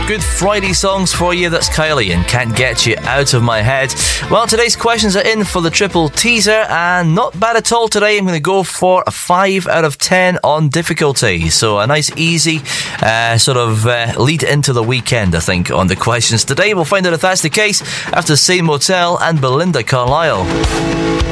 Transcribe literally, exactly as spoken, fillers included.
Good Friday songs for you. That's Kylie and Can't Get You Out of My Head. Well, today's questions are in for the triple teaser, and not bad at all today. I'm going to go for a five out of ten on difficulty. So a nice, easy uh, sort of uh, lead into the weekend, I think, on the questions today. We'll find out if that's the case after Saint Motel and Belinda Carlisle.